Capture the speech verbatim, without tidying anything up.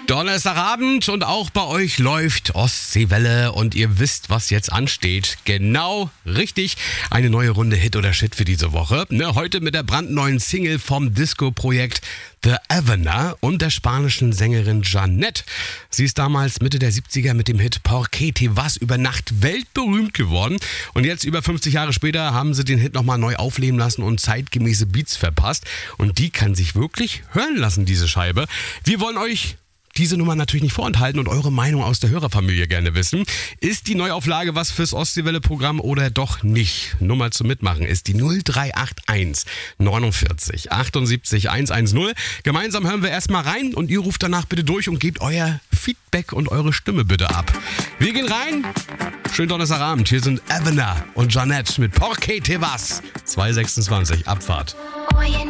Donnerstagabend und auch bei euch läuft Ostseewelle und ihr wisst, was jetzt ansteht. Genau richtig. Eine neue Runde Hit oder Shit für diese Woche. Ne, heute mit der brandneuen Single vom Disco-Projekt The Avener und der spanischen Sängerin Jeanette. Sie ist damals Mitte der siebziger mit dem Hit Por qué te vas über Nacht weltberühmt geworden. Und jetzt über fünfzig Jahre später haben sie den Hit nochmal neu aufleben lassen und zeitgemäße Beats verpasst. Und die kann sich wirklich hören lassen, diese Scheibe. Wir wollen euch diese Nummer natürlich nicht vorenthalten und eure Meinung aus der Hörerfamilie gerne wissen. Ist die Neuauflage was fürs Ostseewelle-Programm oder doch nicht? Nummer zum Mitmachen ist die null drei acht eins neunundvierzig achtundsiebzig hundertzehn. Gemeinsam hören wir erstmal rein und ihr ruft danach bitte durch und gebt euer Feedback und eure Stimme bitte ab. Wir gehen rein. Schönen Donnerstagabend. Hier sind Avener und Jeanette mit Por qué te vas. zwei sechsundzwanzig Abfahrt. Oye,